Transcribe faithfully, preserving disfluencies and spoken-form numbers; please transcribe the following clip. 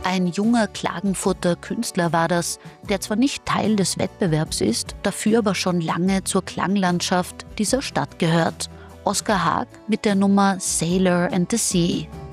Ein junger Klagenfurter Künstler war das, der zwar nicht Teil des Wettbewerbs ist, dafür aber schon lange zur Klanglandschaft dieser Stadt gehört. Oskar Haag mit der Nummer Sailor and the Sea.